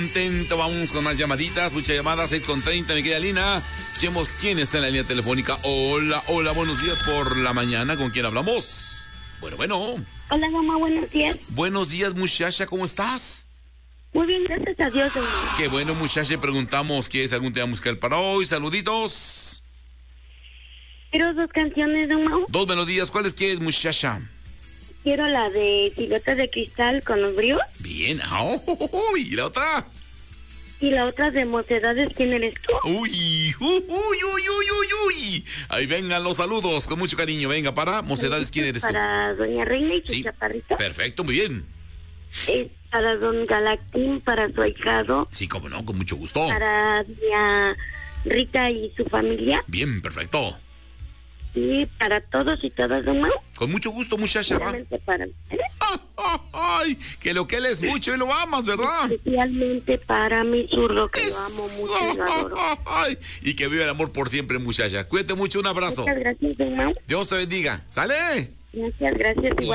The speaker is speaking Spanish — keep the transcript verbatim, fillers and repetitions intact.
Intento, vamos con más llamaditas, muchas llamadas, seis con treinta, mi querida Lina. Escuchemos quién está en la línea telefónica. Hola, hola, buenos días por la mañana, ¿con quién hablamos? Bueno, bueno. Hola, mamá, buenos días. Buenos días, muchacha, ¿cómo estás? Muy bien, gracias a Dios, mamá. Qué bueno, muchacha, preguntamos, ¿quieres algún tema musical para hoy? Saluditos. Quiero dos canciones, mamá. Dos melodías, ¿cuáles quieres, muchacha? Quiero la de Siluetas de Cristal con los bríos. Bien, oh, oh, oh, ¿y la otra? Y la otra de Mocedades, ¿quién eres tú? Uy, uy, uy, uy, uy, uy. Ahí vengan los saludos, con mucho cariño. Venga, para Mocedades, ¿quién eres tú? Para Doña Reina y su Sí, chaparrito. perfecto, muy bien. Es para Don Galactín, para su ahijado. Sí, cómo no, con mucho gusto. Para Doña Rita y su familia. Bien, perfecto. Y para todos y todas, mamá. Con mucho gusto, muchacha, va. Especialmente para ustedes. Ay, que lo que él es mucho y lo amas, ¿verdad? Especialmente para mi zurdo, que lo amo mucho y lo adoro. Ay, y que viva el amor por siempre, muchacha. Cuídate mucho, un abrazo. Muchas gracias, mamá. Dios te bendiga. ¿Sale? Gracias, gracias.